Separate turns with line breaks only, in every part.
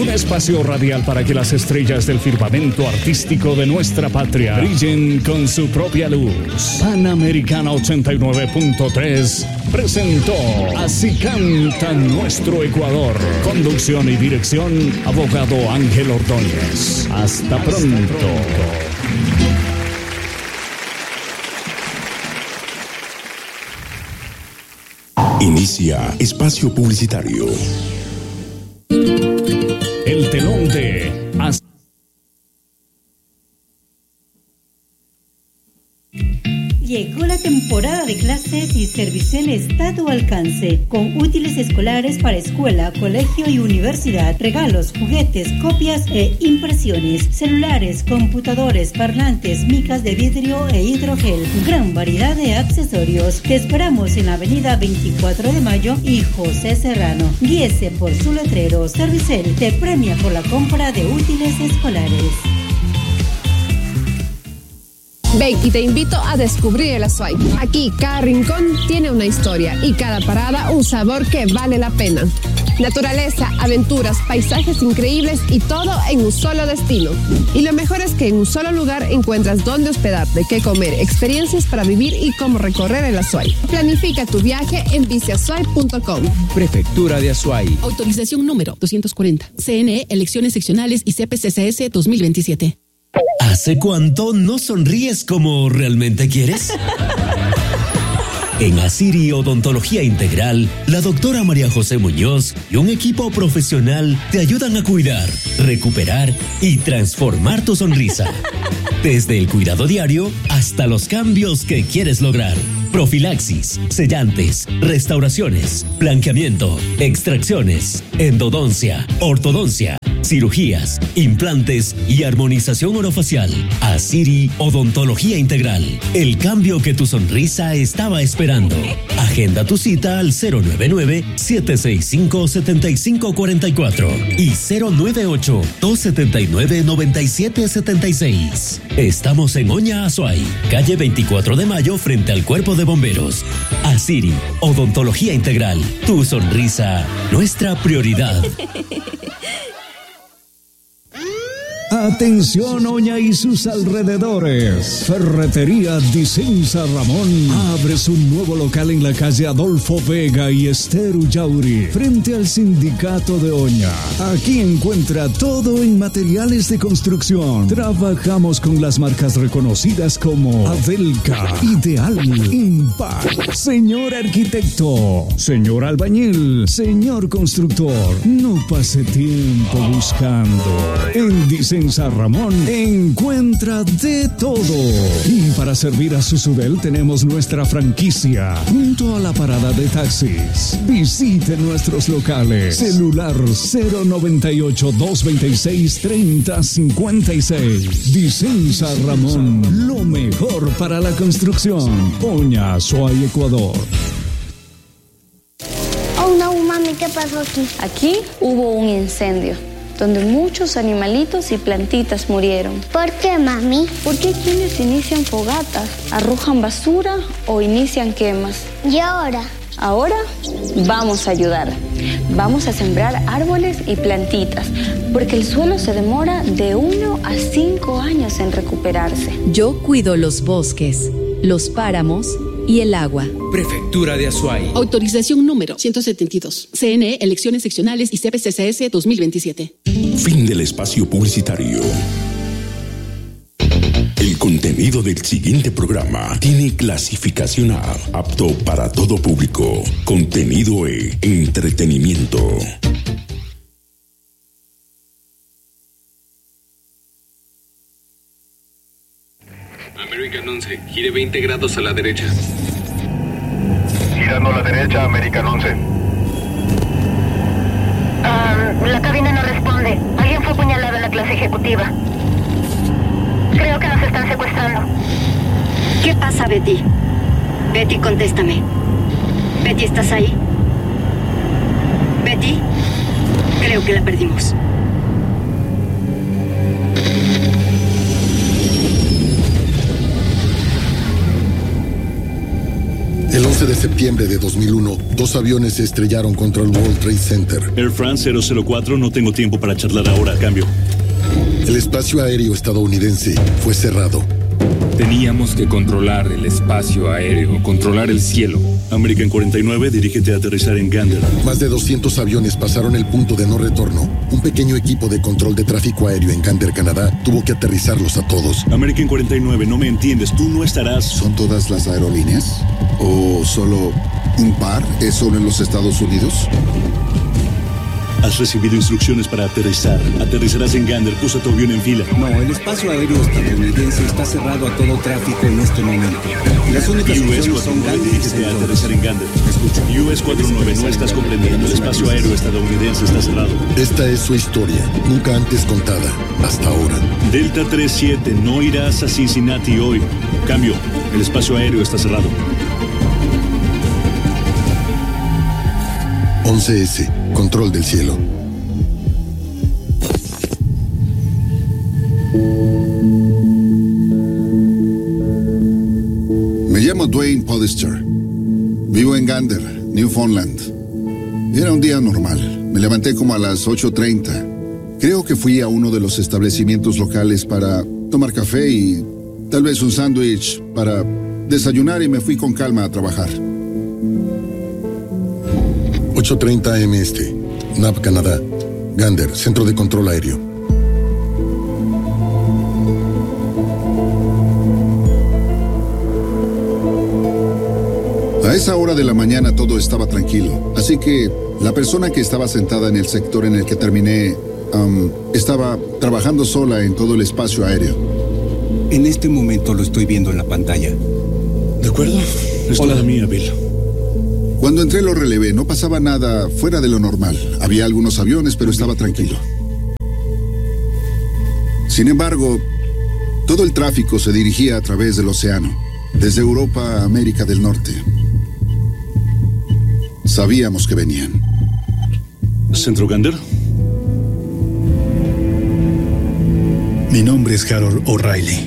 Un espacio radial para que las estrellas del firmamento artístico de nuestra patria brillen con su propia luz. Panamericana 89.3 presentó Así canta nuestro Ecuador. Conducción y dirección, abogado Ángel Ordóñez. Hasta pronto.
Inicia espacio publicitario.
El telón de
Llegó la temporada de clases y Servicel está a tu alcance, con útiles escolares para escuela, colegio y universidad, regalos, juguetes, copias e impresiones, celulares, computadores, parlantes, micas de vidrio e hidrogel, gran variedad de accesorios. Te esperamos en la avenida 24 de Mayo y José Serrano. Guíese por su letrero. Servicel te premia por la compra de útiles escolares.
Ven y te invito a descubrir el Azuay. Aquí cada rincón tiene una historia y cada parada un sabor que vale la pena. Naturaleza, aventuras, paisajes increíbles y todo en un solo destino. Y lo mejor es que en un solo lugar encuentras dónde hospedarte, qué comer, experiencias para vivir y cómo recorrer el Azuay. Planifica tu viaje en visitazuay.com.
Prefectura de Azuay.
Autorización número 240. CNE, elecciones seccionales y CPCCS 2027.
¿Hace cuánto no sonríes como realmente quieres? En Asiri Odontología Integral, la doctora María José Muñoz y un equipo profesional te ayudan a cuidar, recuperar y transformar tu sonrisa. Desde el cuidado diario hasta los cambios que quieres lograr. Profilaxis, sellantes, restauraciones, blanqueamiento, extracciones, endodoncia, ortodoncia, cirugías, implantes y armonización orofacial. Asiri Odontología Integral. El cambio que tu sonrisa estaba esperando. Agenda tu cita al 099-765-7544 y 098-279-9776. Estamos en Oña Azuay, calle 24 de Mayo frente al Cuerpo de Bomberos. Asiri Odontología Integral. Tu sonrisa, nuestra prioridad.
Atención Oña y sus alrededores. Ferretería Dicenza Ramón abre su nuevo local en la calle Adolfo Vega y Esther Ullauri, frente al Sindicato de Oña. Aquí encuentra todo en materiales de construcción. Trabajamos con las marcas reconocidas como Adelca, Ideal, Impact. Señor arquitecto, señor albañil, señor constructor, no pase tiempo buscando. En Dicenza Ramón encuentra de todo. Y para servir a su sudel tenemos nuestra franquicia junto a la parada de taxis. Visite nuestros locales. Celular 098-226-3056. Dicenza Ramón, lo mejor para la construcción. Oña, Azuay, Ecuador.
Oh no, mami, ¿qué pasó aquí?
Aquí hubo un incendio donde muchos animalitos y plantitas murieron.
¿Por qué, mami?
Porque hay quienes inician fogatas, arrojan basura o inician quemas.
¿Y ahora?
Ahora vamos a ayudar. Vamos a sembrar árboles y plantitas, porque el suelo se demora de 1 a 5 años en recuperarse.
Yo cuido los bosques, los páramos y el agua.
Prefectura de Azuay.
Autorización número 172. CNE, elecciones seccionales y CPCCS 2027.
Fin del espacio publicitario. El contenido del siguiente programa tiene clasificación A, apto para todo público. Contenido E, entretenimiento.
American 11, gire 20 grados a la derecha.
Girando a la derecha, American 11.
La cabina no responde. Alguien fue apuñalado en la clase ejecutiva. Creo que nos están secuestrando.
¿Qué pasa, Betty? Betty, contéstame. Betty, ¿estás ahí? Betty, creo que la perdimos.
El 11 11 de septiembre de 2001, 2 aviones se estrellaron contra el World Trade Center.
Air France 004, no tengo tiempo para charlar ahora, cambio.
El espacio aéreo estadounidense fue cerrado.
Teníamos que controlar el espacio aéreo, controlar el cielo.
American 49, dirígete a aterrizar en Gander.
Más de 200 aviones pasaron el punto de no retorno. Un pequeño equipo de control de tráfico aéreo en Gander, Canadá, tuvo que aterrizarlos a todos.
American 49, no me entiendes, tú no estarás...
¿Son todas las aerolíneas? ¿O solo un par? ¿Es solo en los Estados Unidos?
Has recibido instrucciones para aterrizar. Aterrizarás en Gander, puso tu avión en fila.
No, el espacio aéreo estadounidense está cerrado a todo tráfico en este momento. Las únicas opciones son Gander.
Dirígete a aterrizar en Gander. Escucha. US 49, no estás comprendiendo. El espacio aéreo estadounidense está cerrado.
Esta es su historia, nunca antes contada, hasta ahora.
Delta 37, no irás a Cincinnati hoy. Cambio, el espacio aéreo está cerrado.
11S, control del cielo.
Me llamo Dwayne Podester. Vivo en Gander, Newfoundland. Era un día normal. Me levanté como a las 8:30. Creo que fui a uno de los establecimientos locales para tomar café y tal vez un sándwich para desayunar y me fui con calma a trabajar.
8:30 AM este, NAP, Canadá. Gander, centro de control aéreo.
A esa hora de la mañana todo estaba tranquilo, así que la persona que estaba sentada en el sector en el que terminé estaba trabajando sola en todo el espacio aéreo.
En este momento lo estoy viendo en la pantalla.
¿De acuerdo? Es toda mía, Bill.
Cuando entré lo relevé, no pasaba nada fuera de lo normal. Había algunos aviones, pero estaba tranquilo. Sin embargo, todo el tráfico se dirigía a través del océano, desde Europa a América del Norte. Sabíamos que venían.
¿Centro Gander?
Mi nombre es Harold O'Reilly.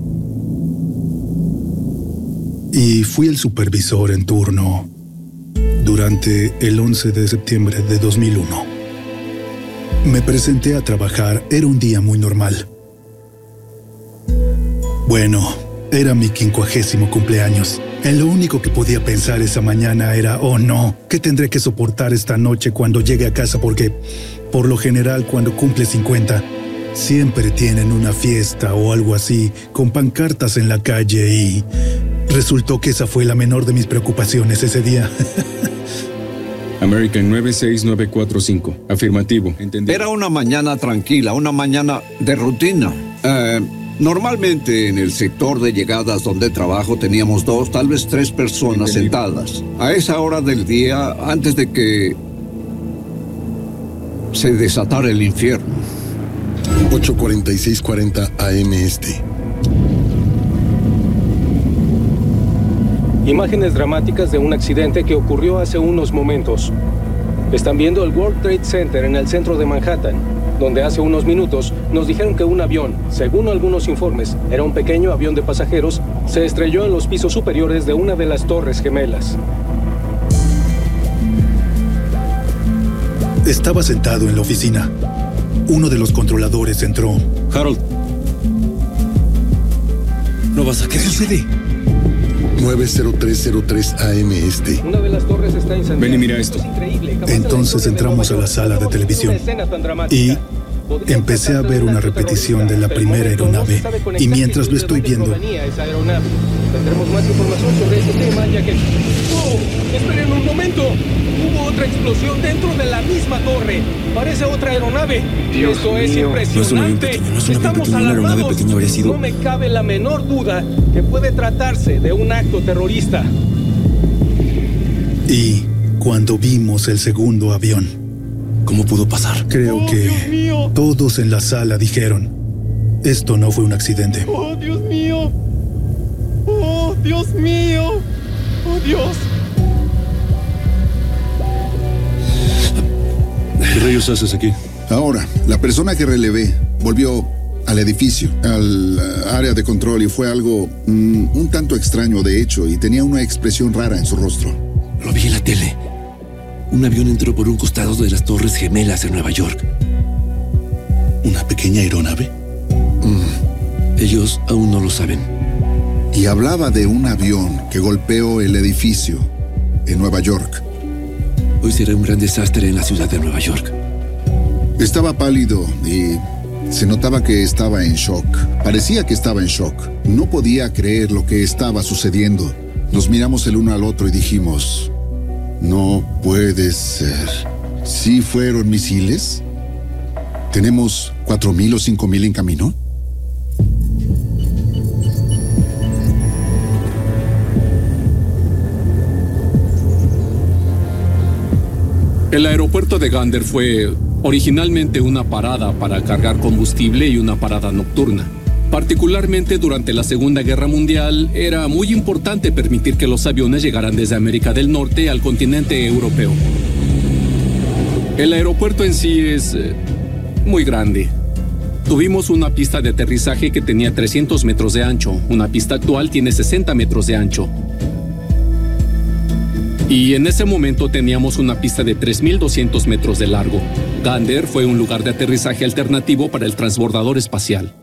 Y fui el supervisor en turno durante el 11 de septiembre de 2001. Me presenté a trabajar, era un día muy normal. Bueno, era mi 50º cumpleaños. En lo único que podía pensar esa mañana era, oh no, ¿qué tendré que soportar esta noche cuando llegue a casa? Porque, por lo general, cuando cumple 50, siempre tienen una fiesta o algo así, con pancartas en la calle y... resultó que esa fue la menor de mis preocupaciones ese día.
American 96945. Afirmativo. ¿Entendido?
Era una mañana tranquila, una mañana de rutina. Normalmente en el sector de llegadas donde trabajo teníamos 2, tal vez 3 personas sentadas. A esa hora del día, antes de que se desatara el infierno.
8:46:40 AM este.
Imágenes dramáticas de un accidente que ocurrió hace unos momentos. Están viendo el World Trade Center en el centro de Manhattan, donde hace unos minutos nos dijeron que un avión, según algunos informes, era un pequeño avión de pasajeros, se estrelló en los pisos superiores de una de las torres gemelas.
Estaba sentado en la oficina. Uno de los controladores entró.
Harold. No vas a creer.
¿Qué sucede?
9:03:03 AM este.
Una de las torres está incendiada.
Ven y mira esto.
Entonces entramos a la sala de televisión y empecé a ver una repetición de la primera aeronave. Y mientras lo estoy viendo...
Tendremos más información sobre este tema, ya que... ¡Oh! ¡Esperen un momento! Hubo otra explosión dentro de la misma torre. Parece otra aeronave. Esto es impresionante. Estamos alarmados. No me cabe la menor duda que puede tratarse de un acto terrorista.
Y cuando vimos el segundo avión...
¿Cómo pudo pasar?
Creo que todos en la sala dijeron, esto no fue un accidente.
¡Oh, Dios mío! ¡Oh, Dios mío! ¡Oh, Dios!
¿Qué rayos haces aquí?
Ahora, la persona que relevé volvió
al edificio, al área de control, y fue algo un tanto extraño, de hecho, y tenía una expresión rara en su rostro.
Lo vi en la tele. Un avión entró por un costado de las Torres Gemelas en Nueva York.
¿Una pequeña aeronave?
Ellos aún no lo saben.
Y hablaba de un avión que golpeó el edificio en Nueva York.
Hoy será un gran desastre en la ciudad de Nueva York.
Estaba pálido y se notaba que estaba en shock. Parecía que estaba en shock. No podía creer lo que estaba sucediendo. Nos miramos el uno al otro y dijimos, no puede ser. ¿Sí fueron misiles? ¿Tenemos 4,000 o 5,000 en camino?
El aeropuerto de Gander fue originalmente una parada para cargar combustible y una parada nocturna. Particularmente durante la Segunda Guerra Mundial, era muy importante permitir que los aviones llegaran desde América del Norte al continente europeo. El aeropuerto en sí es muy grande. Tuvimos una pista de aterrizaje que tenía 300 metros de ancho. Una pista actual tiene 60 metros de ancho. Y en ese momento teníamos una pista de 3,200 metros de largo. Gander fue un lugar de aterrizaje alternativo para el transbordador espacial.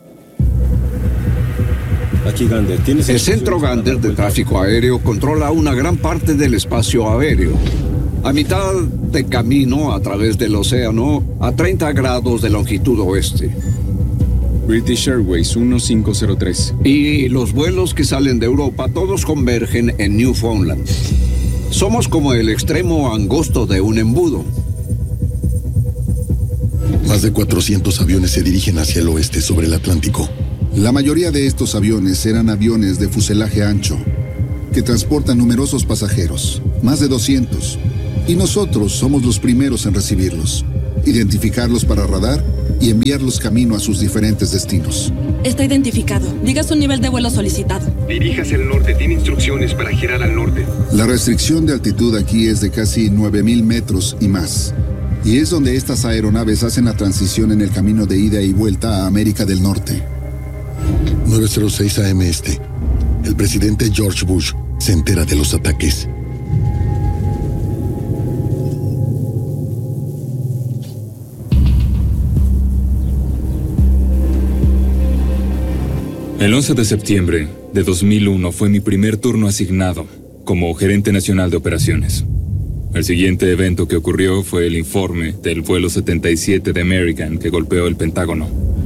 Aquí Gander, ¿tienes
el centro Gander de tráfico aéreo controla una gran parte del espacio aéreo. A mitad de camino a través del océano, a 30 grados de longitud oeste.
British Airways 1503.
Y los vuelos que salen de Europa todos convergen en Newfoundland. Somos como el extremo angosto de un embudo.
Más de 400 aviones se dirigen hacia el oeste sobre el Atlántico. La mayoría de estos aviones eran aviones de fuselaje ancho, que transportan numerosos pasajeros, más de 200. Y nosotros somos los primeros en recibirlos, identificarlos para radar y enviarlos camino a sus diferentes destinos.
Está identificado. Diga su nivel de vuelo solicitado.
Diríjase al norte. Tiene instrucciones para girar al norte.
La restricción de altitud aquí es de casi 9,000 metros y más. Y es donde estas aeronaves hacen la transición en el camino de ida y vuelta a América del Norte. 9:06 AM este. El presidente George Bush se entera de los ataques.
El 11 de septiembre de 2001 fue mi primer turno asignado como gerente nacional de operaciones. El siguiente evento que ocurrió fue el informe del vuelo 77 de American que golpeó el Pentágono.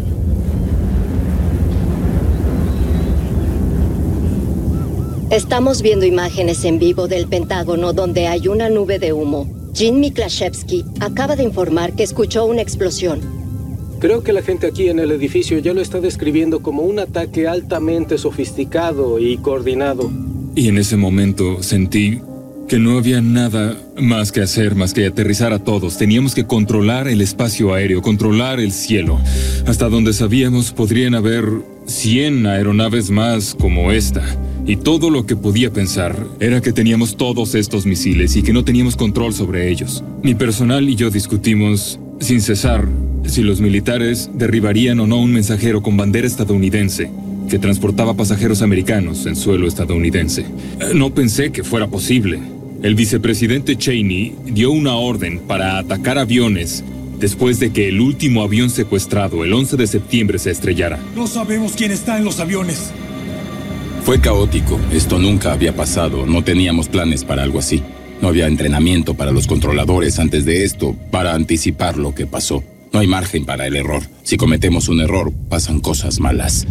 Estamos viendo imágenes en vivo del Pentágono donde hay una nube de humo. Jim Miklaszewski acaba de informar que escuchó una explosión.
Creo que la gente aquí en el edificio ya lo está describiendo como un ataque altamente sofisticado y coordinado.
Y en ese momento sentí que no había nada más que hacer, más que aterrizar a todos. Teníamos que controlar el espacio aéreo, controlar el cielo. Hasta donde sabíamos podrían haber 100 aeronaves más como esta. Y todo lo que podía pensar era que teníamos todos estos misiles y que no teníamos control sobre ellos. Mi personal y yo discutimos sin cesar si los militares derribarían o no un mensajero con bandera estadounidense que transportaba pasajeros americanos en suelo estadounidense. No pensé que fuera posible. El vicepresidente Cheney dio una orden para atacar aviones después de que el último avión secuestrado el 11 de septiembre se estrellara.
No sabemos quién está en los aviones.
Fue caótico. Esto nunca había pasado. No teníamos planes para algo así. No había entrenamiento para los controladores antes de esto para anticipar lo que pasó. No hay margen para el error. Si cometemos un error, pasan cosas malas.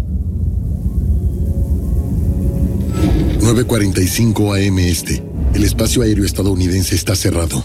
9:45 AM este. El espacio aéreo estadounidense está cerrado.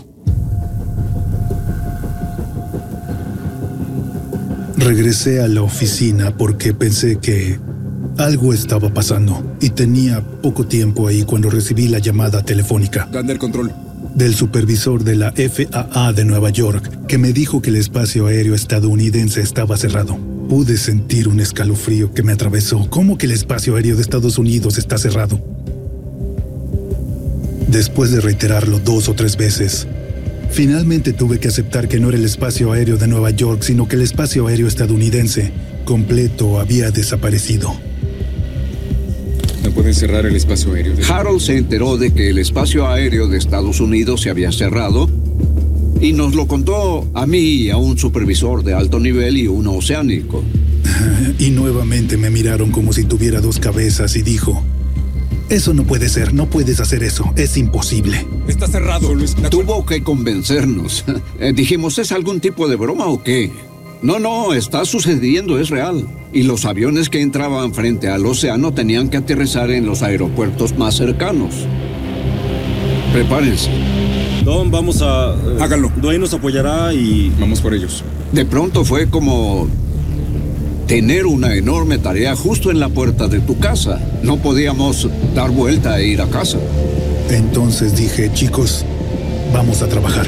Regresé a la oficina porque pensé que algo estaba pasando y tenía poco tiempo ahí cuando recibí la llamada telefónica.
Gander Control.
Del supervisor de la FAA de Nueva York, que me dijo que el espacio aéreo estadounidense estaba cerrado. Pude sentir un escalofrío que me atravesó. ¿Cómo que el espacio aéreo de Estados Unidos está cerrado? Después de reiterarlo 2 o 3 veces, Finalmente tuve que aceptar que no era el espacio aéreo de Nueva York, sino que el espacio aéreo estadounidense completo había desaparecido.
¿No pueden cerrar el espacio aéreo?
Harold se enteró de que el espacio aéreo de Estados Unidos se había cerrado y nos lo contó a mí y a un supervisor de alto nivel y uno oceánico.
Y nuevamente me miraron como si tuviera dos cabezas y dijo: eso no puede ser, no puedes hacer eso, es imposible.
Está cerrado.
Tuvo que convencernos. Dijimos, ¿es algún tipo de broma o qué? No, está sucediendo, es real. Y los aviones que entraban frente al océano tenían que aterrizar en los aeropuertos más cercanos. Prepárense.
Don, vamos a...
háganlo.
Dwayne nos apoyará y...
vamos por ellos.
De pronto fue como tener una enorme tarea justo en la puerta de tu casa. No podíamos dar vuelta e ir a casa.
Entonces dije, chicos, vamos a trabajar.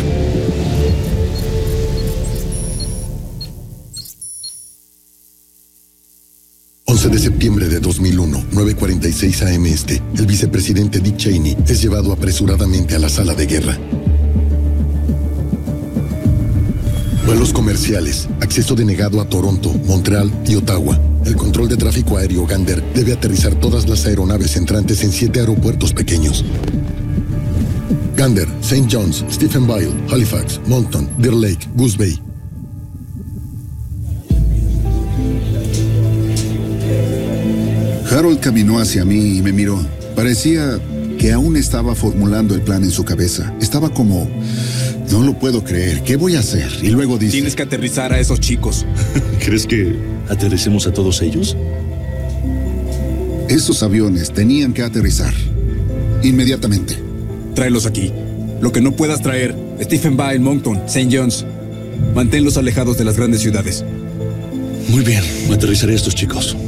De septiembre de 2001, 9:46 a.m. el vicepresidente Dick Cheney es llevado apresuradamente a la sala de guerra. Vuelos comerciales, acceso denegado a Toronto, Montreal y Ottawa. El control de tráfico aéreo Gander debe aterrizar todas las aeronaves entrantes en 7 aeropuertos pequeños. Gander, St. John's, Stephenville, Halifax, Moncton, Deer Lake, Goose Bay.
Harold caminó hacia mí y me miró. Parecía que aún estaba formulando el plan en su cabeza. Estaba como, no lo puedo creer, ¿qué voy a hacer? Y luego dice...
tienes que aterrizar a esos chicos.
¿Crees que aterricemos a todos ellos?
Esos aviones tenían que aterrizar. Inmediatamente.
Tráelos aquí. Lo que no puedas traer, Stephenville, Moncton, St. John's. Manténlos alejados de las grandes ciudades.
Muy bien, aterrizaré a estos chicos.